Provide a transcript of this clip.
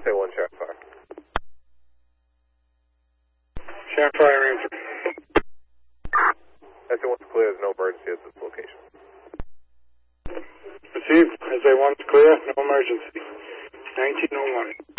SA1 Sheriff Fire. Sheriff Fire answer. SA1's clear, there's no emergency at this location. Received. SA1's clear, no emergency. 1901.